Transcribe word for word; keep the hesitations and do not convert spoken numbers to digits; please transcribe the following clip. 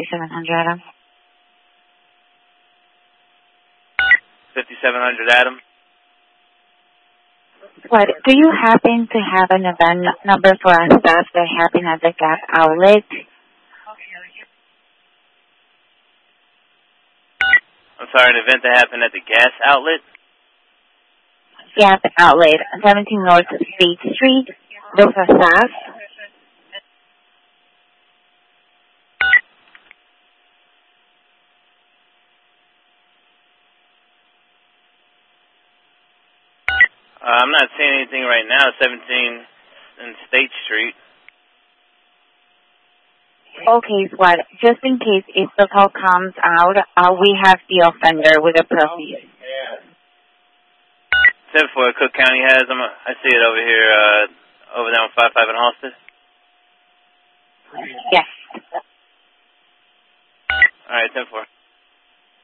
fifty-seven hundred, Adam. fifty-seven hundred, Adam. What, do you happen to have an event number for our staff that happened at the gas outlet? I'm sorry, an event that happened at the gas outlet? Gas outlet, seventeen North State Street. Those are staff. Uh, I'm not seeing anything right now, seventeen in State Street. Okay, Swat, just in case if the call comes out, uh, we have the offender with a proceed. ten four, Cook County has them. I see it over here, uh, over there on five five in Halsted. Yes. All right, ten four.